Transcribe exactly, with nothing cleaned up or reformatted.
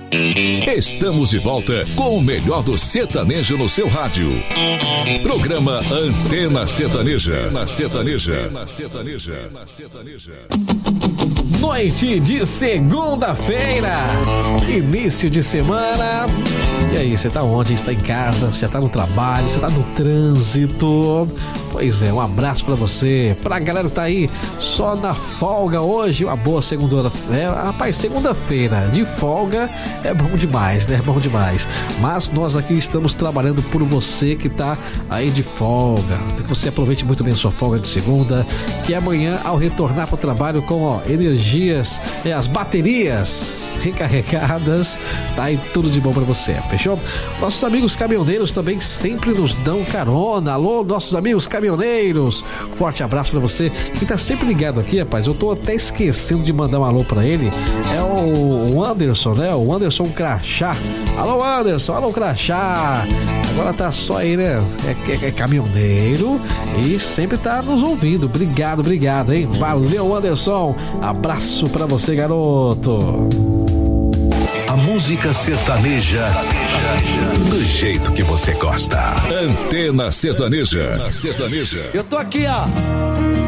Estamos de volta com o melhor do sertanejo no seu rádio. Programa Antena Sertaneja. Na Sertaneja. Na Sertaneja. Na Sertaneja. Noite de segunda-feira, início de semana. E aí, você tá onde? Está em casa? Você já tá no trabalho? Você tá no trânsito? Pois é, um abraço pra você, pra galera que tá aí só na folga hoje. Uma boa segunda-feira. É, rapaz, segunda-feira de folga é bom demais, né? É bom demais. Mas nós aqui estamos trabalhando por você que tá aí de folga. Que você aproveite muito bem a sua folga de segunda. Que amanhã, ao retornar pro trabalho com ó, energias, é, as baterias recarregadas, tá aí tudo de bom pra você, fechou? Nossos amigos caminhoneiros também sempre nos dão carona. Alô, nossos amigos caminhoneiros, forte abraço pra você que tá sempre ligado aqui, rapaz. Eu tô até esquecendo de mandar um alô pra ele. É o Anderson, né? O Anderson Crachá. Alô, Anderson, alô, Crachá. Agora tá só aí, né? É, é, é caminhoneiro e sempre tá nos ouvindo. Obrigado, obrigado, hein? Valeu, Anderson. Abraço pra você, garoto. A música sertaneja do jeito que você gosta. Antena Sertaneja. Sertaneja. Eu tô aqui, ó.